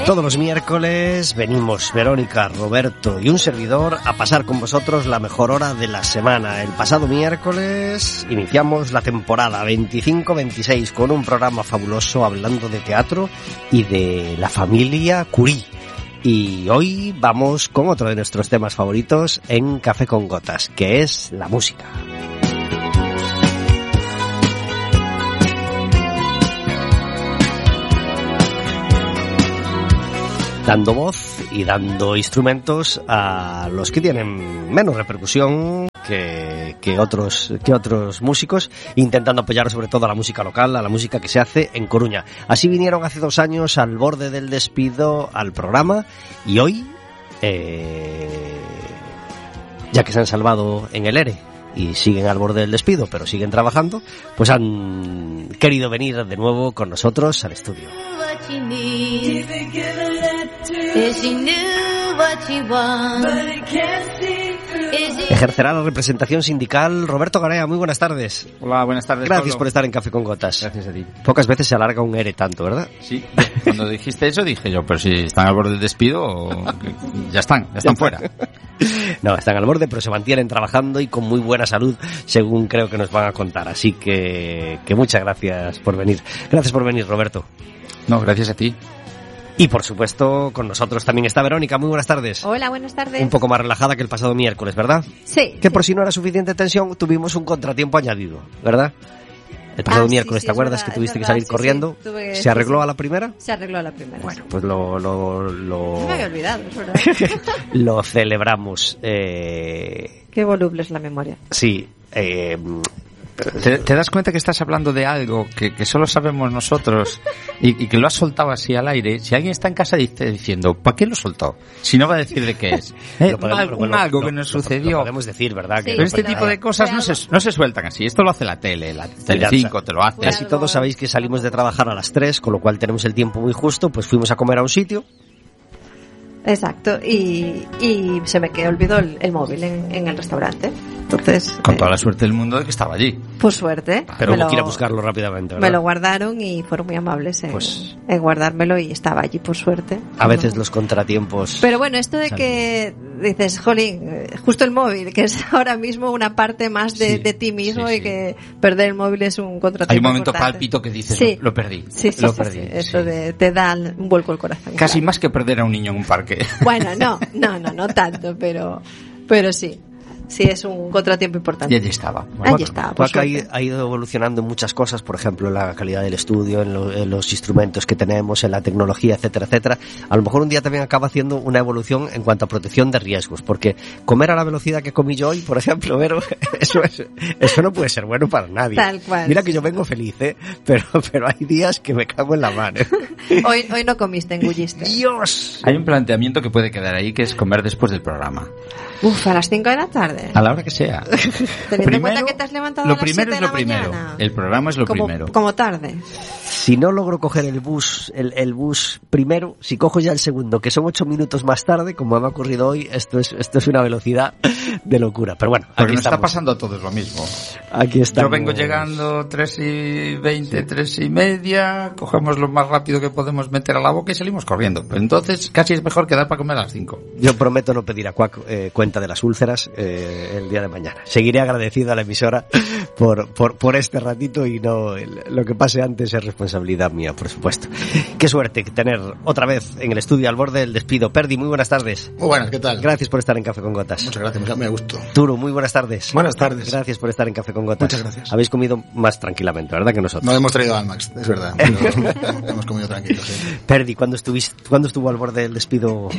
Todos los miércoles venimos Verónica, Roberto y un servidor a pasar con vosotros la mejor hora de la semana. El pasado miércoles iniciamos la temporada 25-26 con un programa fabuloso hablando de teatro y de la familia Curie. Y hoy vamos con otro de nuestros temas favoritos en Café con Gotas, que es la música. Dando voz y dando instrumentos a los que tienen menos repercusión que otros músicos, intentando apoyar sobre todo a la música local, a la música que se hace en Coruña. Así vinieron hace 2 años al borde del despido al programa y hoy, ya que se han salvado en el ERE y siguen al borde del despido, pero siguen trabajando, pues han querido venir de nuevo con nosotros al estudio. Ejercerá la representación sindical Roberto Garea. Muy buenas tardes. Hola, buenas tardes. Gracias Pablo. por estar en Café con Gotas. Gracias a ti. Pocas veces se alarga un ERE tanto, ¿verdad? Sí, cuando dijiste eso dije yo, pero si están al borde del despido, ya están fuera. No, están al borde, pero se mantienen trabajando y con muy buena salud, según creo que nos van a contar. Así que muchas gracias por venir. Gracias por venir, Roberto. No, gracias a ti. Y por supuesto, con nosotros también está Verónica. Muy buenas tardes. Hola, buenas tardes. Un poco más relajada que el pasado miércoles, ¿verdad? Sí. Que por si no era suficiente tensión, tuvimos un contratiempo añadido, ¿verdad? El pasado miércoles, sí, ¿te acuerdas verdad, que tuviste que verdad, salir corriendo? Sí, ¿Se arregló a la primera? Se arregló a la primera. Bueno, sí. pues No me había olvidado, es verdad. lo celebramos. Qué voluble es la memoria. Sí. ¿Te das cuenta que estás hablando de algo que solo sabemos nosotros y que lo has soltado así al aire? Si alguien está en casa diciendo, ¿para qué lo soltó? Si no va a decir de qué es. Algo que nos sucedió. Lo podemos decir, ¿verdad? Sí, Que Pero este tipo de cosas no se sueltan así. Esto lo hace la tele, la Telecinco te lo hace. Casi todos sabéis que salimos de trabajar a las 3, con lo cual tenemos el tiempo muy justo, pues fuimos a comer a un sitio. Exacto, y se me quedó olvidó el móvil en el restaurante. Entonces, Con toda la suerte del mundo de que estaba allí. por suerte, Pero hubo que ir a buscarlo rápidamente, ¿verdad? me lo guardaron y fueron muy amables en guardármelo y estaba allí por suerte. A veces los contratiempos... Pero bueno, esto de que dices, jolín, justo el móvil, que es ahora mismo una parte más de ti mismo, sí, y que perder el móvil es un contratiempo. Hay un momento importante. pálpito que dices, Sí. lo perdí. Sí. Eso de te da un vuelco el corazón. Casi claro. más que perder a un niño en un parque. Bueno, no tanto, pero sí. Sí, es un contratiempo importante. Y allí estaba. Allí estaba, por Quack suerte. ha ido evolucionando en muchas cosas, por ejemplo, en la calidad del estudio, en los instrumentos que tenemos, en la tecnología, etcétera, etcétera. A lo mejor un día también acaba haciendo una evolución en cuanto a protección de riesgos, porque comer a la velocidad que comí yo hoy, por ejemplo, Vero, eso no puede ser bueno para nadie. Tal cual. Mira que yo vengo feliz, pero hay días que me cago en la mano. Hoy no comiste, engulliste. ¡Dios! Hay un planteamiento que puede quedar ahí, que es comer después del programa. Uf, a las 5 de la tarde. A la hora que sea. Teniendo en cuenta que te has levantado a lo las primero 7 es de lo la primero. mañana. El programa es lo como, primero. Como tarde. Si no logro coger el bus primero, si cojo ya el segundo, que son 8 minutos más tarde, como me ha ocurrido hoy, esto es una velocidad de locura. Pero bueno, Porque aquí nos estamos. está pasando a todos lo mismo. Aquí estamos. Yo vengo llegando 3:20, 3:30, cogemos lo más rápido que podemos meter a la boca y salimos corriendo. Pero entonces casi es mejor quedar para comer a las 5. Yo prometo no pedir a Quack cuenta de las úlceras el día de mañana. Seguiré agradecido a la emisora por este ratito y no lo que pase antes es responsabilidad mía, por supuesto. Qué suerte tener otra vez en el estudio al borde del despido. Perdi, muy buenas tardes. Muy buenas, ¿qué tal? Gracias por estar en Café con Gotas. Muchas gracias, me gustó. Turo, muy buenas tardes. Buenas tardes. Gracias por estar en Café con Gotas. Muchas gracias. Habéis comido más tranquilamente, ¿verdad? Que nosotros. No hemos traído Almax, es verdad. Pero hemos comido tranquilos, sí. Perdi, ¿cuándo estuvo al borde del despido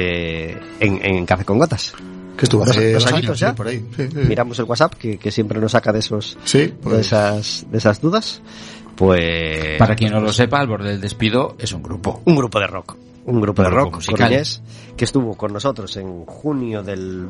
en Café con Gotas? Que estuvo hace 2 añitos años, ya. sí, por ahí. Sí. Miramos el WhatsApp que siempre nos saca de esos Sí, pues. de esas dudas. Pues Para quien no lo sepa, al borde del despido es un grupo. un grupo de rock. Un grupo de rock musical. coruñés que estuvo con nosotros en junio del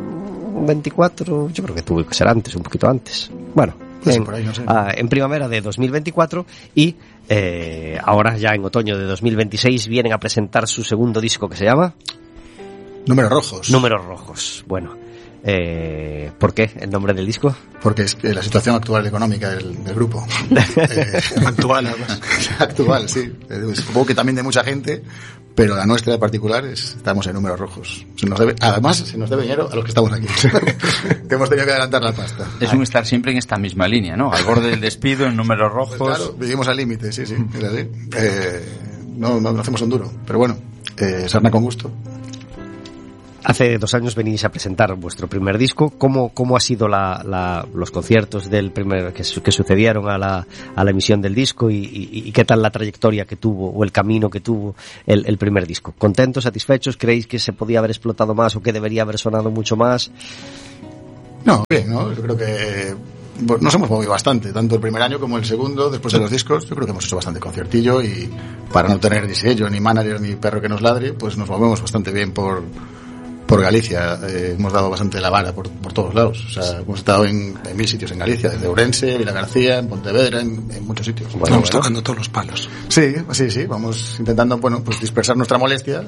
24, yo creo que tuvo que ser antes, un poquito antes. Bueno, Pues por ahí, no sé. en primavera de 2024 y ahora ya en otoño de 2026 vienen a presentar su segundo disco que se llama Números rojos. Números Rojos. Bueno, ¿Por qué el nombre del disco? Porque es la situación actual económica del grupo. Actual, además. Actual, sí. Supongo que también de mucha gente, pero la nuestra en particular estamos en números rojos. Además, se nos debe dinero a los que estamos aquí. Que hemos tenido que adelantar la pasta. Es un estar siempre en esta misma línea, ¿no? Al borde del despido, en números rojos. Pues claro, vivimos al límite, sí, es así. No hacemos un duro, pero bueno, sarna con gusto. Hace 2 años venís a presentar vuestro primer disco. ¿Cómo ha sido los conciertos del primer que sucedieron a la emisión del disco y qué tal la trayectoria que tuvo o el camino que tuvo el primer disco? ¿Contentos, satisfechos? ¿Creéis que se podía haber explotado más o que debería haber sonado mucho más? No, bien, ¿no? Yo creo que nos hemos movido bastante, tanto el primer año como el segundo, después de los discos. Yo creo que hemos hecho bastante conciertillo y para no tener ni sello, ni manager, ni perro que nos ladre, pues nos movemos bastante bien por Galicia. Hemos dado bastante la vara por todos lados. O sea, hemos estado en 1000 sitios en Galicia, desde Ourense, Vilagarcía, en Pontevedra, en muchos sitios. Estamos tocando todos los palos. Sí, vamos intentando, pues dispersar nuestra molestia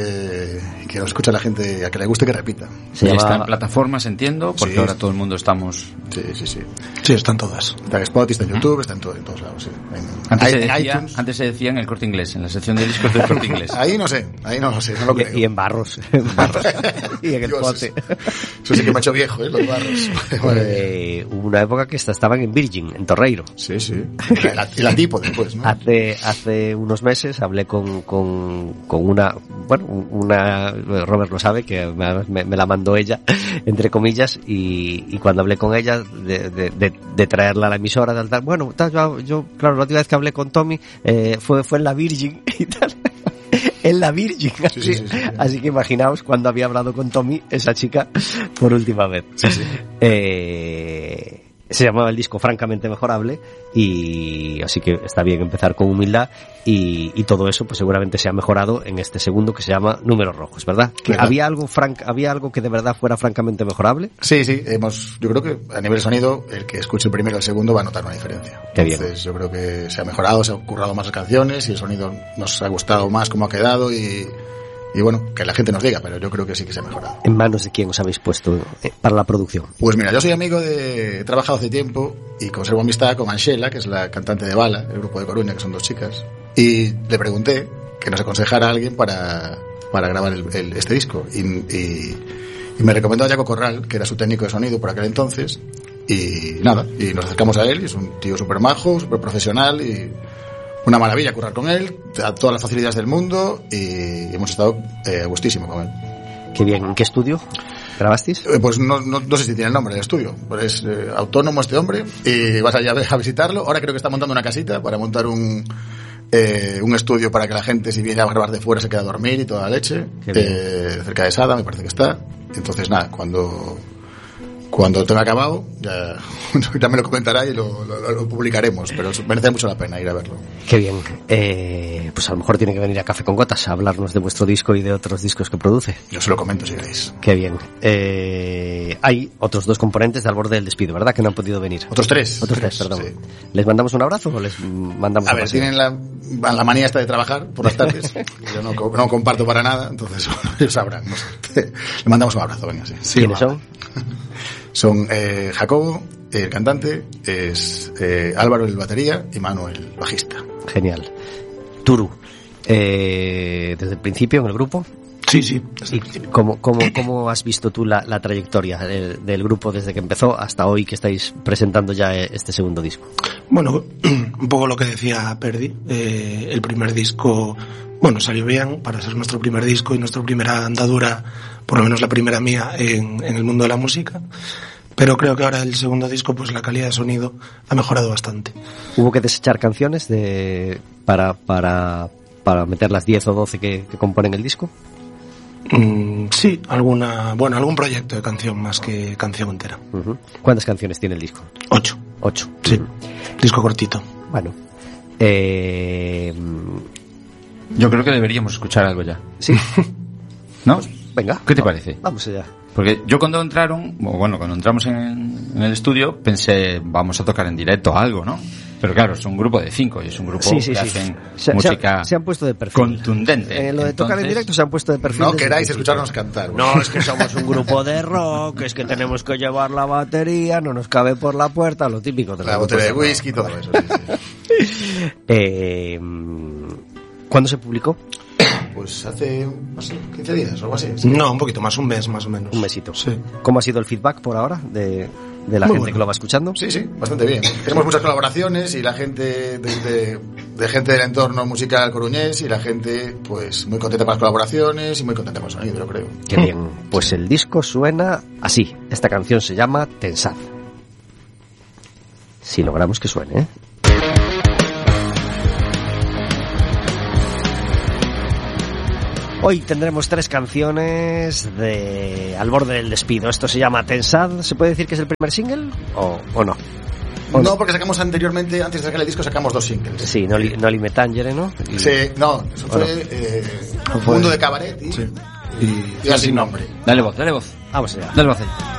y que nos escuche la gente, a que le guste, que repita. Está en plataformas, entiendo, porque sí, ahora todo el mundo estamos... Sí, están todas. Está en Spotify, está en YouTube, está en todos lados, sí. Antes se decía en el Corte Inglés, en la sección de discos del Corte Inglés. Ahí no sé, no lo creo. Y en Barros. Y en el pote. Eso sí que me ha hecho viejo, los Barros. Hubo una época que estaban en Virgin, en Torreiro. Sí. Y la tipo después, ¿no? Hace unos meses hablé con una Robert lo sabe, que me la mandó ella, entre comillas, y cuando hablé con ella de traerla a la emisora, yo claro, la última vez que hablé con Tommy fue en la Virgin y tal. En la Virgin, así que imaginaos cuando había hablado con Tommy, esa chica, por última vez. Se llamaba el disco Francamente Mejorable, y así que está bien empezar con humildad, y todo eso pues seguramente se ha mejorado en este segundo, que se llama Números Rojos, ¿verdad? ¿Había algo que de verdad fuera francamente mejorable? Sí, yo creo que a nivel sonido, el que escuche el primero y el segundo va a notar una diferencia. Entonces yo creo que se ha mejorado, se han currado más las canciones y el sonido nos ha gustado más cómo ha quedado, y bueno, que la gente nos diga, pero yo creo que sí que se ha mejorado. ¿En manos de quién os habéis puesto para la producción? Pues mira, yo soy amigo he trabajado hace tiempo y conservo amistad con Anxela, que es la cantante de Bala, el grupo de Coruña, que son 2 chicas, y le pregunté que nos aconsejara a alguien para grabar este disco, y me recomendó a Jaco Corral, que era su técnico de sonido por aquel entonces, y nos acercamos a él, y es un tío súper majo, súper profesional, y una maravilla currar con él, a todas las facilidades del mundo, y hemos estado gustísimo con él. Qué bien. ¿En qué estudio grabasteis? Pues no sé si tiene el nombre del estudio, pero es autónomo este hombre, y vas allá a visitarlo. Ahora creo que está montando una casita para montar un estudio para que la gente, si viene a grabar de fuera, se quede a dormir y toda la leche. Cerca de Sada, me parece que está. Entonces nada, cuando tenga acabado, ya me lo comentará y lo publicaremos, pero merece mucho la pena ir a verlo. Qué bien. Pues a lo mejor tiene que venir a Café con Gotas a hablarnos de vuestro disco y de otros discos que produce. Yo se lo comento si queréis. Qué bien. Hay otros 2 componentes de Al Borde del Despido, ¿verdad? Que no han podido venir. Otros 3, perdón. Sí. ¿Les mandamos un abrazo o les mandamos a ver, tienen la manía esta de trabajar por las tardes. Yo no comparto para nada, entonces ellos sabrán. No sé. Le mandamos un abrazo, venga, sí. ¿Quiénes son? Son Jacobo, el cantante, es Álvaro, el batería, y Manu, el bajista. Genial. Turu, ¿desde el principio en el grupo? Sí. ¿Cómo has visto tú la trayectoria del grupo desde que empezó hasta hoy, que estáis presentando ya este segundo disco? Bueno, un poco lo que decía Perdi. El primer disco, salió bien para ser nuestro primer disco y nuestra primera andadura, por lo menos la primera mía en el mundo de la música. Pero creo que ahora el segundo disco, pues la calidad de sonido ha mejorado bastante. ¿Hubo que desechar canciones para meter las 10 o 12 que componen el disco? Sí, algún proyecto de canción más que canción entera. Uh-huh. ¿Cuántas canciones tiene el disco? 8. Sí, disco cortito. Bueno. Yo creo que deberíamos escuchar algo ya. ¿Sí? ¿No? Venga. ¿Qué te parece? Vamos allá. Porque yo cuando entramos en el estudio, pensé, vamos a tocar en directo algo, ¿no? Pero claro, es un grupo de 5 y es un grupo que hacen música se han puesto de perfil. Contundente. Lo de tocar en directo se han puesto de perfil. No queráis escucharnos cantar. No, es que somos un grupo de rock, es que tenemos que llevar la batería, no nos cabe por la puerta, lo típico de la botella de whisky y todo eso. ¿Cuándo se publicó? Pues hace, no sé, 15 días o algo así. Sí. No, un poquito más, un mes más o menos. Un mesito. Sí. ¿Cómo ha sido el feedback por ahora de la Muy gente bueno. que lo va escuchando? Sí, bastante bien. Tenemos muchas colaboraciones y la gente de gente del entorno musical coruñés y la gente pues muy contenta con las colaboraciones y muy contenta con el sonido, yo creo. Qué bien. Pues el disco suena así. Esta canción se llama Tensad. Si logramos que suene, ¿eh? Hoy tendremos 3 canciones de Al borde del despido. Esto se llama Tensad. ¿Se puede decir que es el primer single o no? No, porque sacamos anteriormente, antes de sacar el disco, sacamos 2 singles. Sí, No Lime Tangere, ¿no? Sí, no, eso fue Mundo de Cabaret y ya sin nombre. Dale voz. Vamos allá. Dale voz ahí.